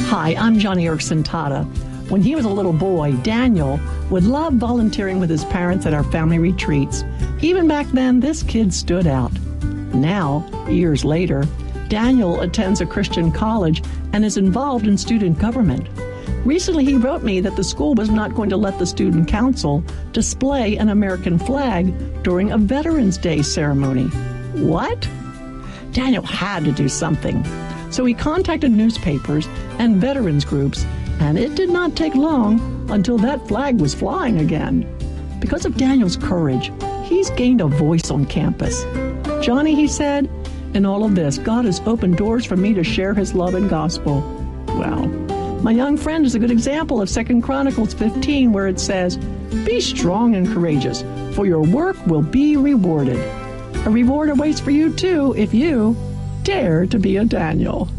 Hi, I'm Johnny Erickson Tata. When he was a little boy, Daniel would love volunteering with his parents at our family retreats. Even back then, this kid stood out. Now, years later, Daniel attends a Christian college and is involved in student government. Recently, he wrote me that the school was not going to let the student council display an American flag during a Veterans Day ceremony. What? Daniel had to do something. So he contacted newspapers and veterans groups, and it did not take long until that flag was flying again. Because of Daniel's courage, he's gained a voice on campus. Johnny, he said, in all of this, God has opened doors for me to share his love and gospel. Well, my young friend is a good example of 2 Chronicles 15, where it says, "Be strong and courageous, for your work will be rewarded." A reward awaits for you too if you dare to be a Daniel.